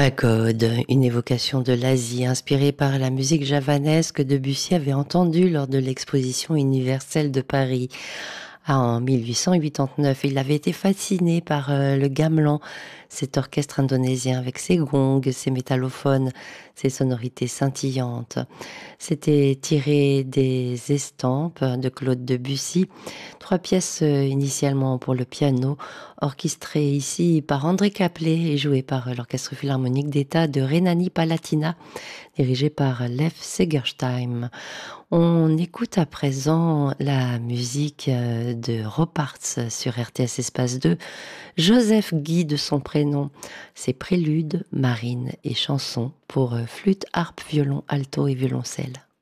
Pagode, une évocation de l'Asie inspirée par la musique javanaise que Debussy avait entendue lors de l'exposition universelle de Paris. En 1889, il avait été fasciné par le gamelan, cet orchestre indonésien avec ses gongs, ses métallophones, ses sonorités scintillantes. C'était tiré des estampes de Claude Debussy, trois pièces initialement pour le piano, orchestrées ici par André Caplet et jouées par l'Orchestre philharmonique d'État de Rhénanie-Palatinat, dirigé par Lev Segersheim. On écoute à présent la musique de Roparts sur RTS Espace 2. Joseph Guy de son prénom. Ses préludes, marines et chansons pour flûte, harpe, violon, alto et violoncelle.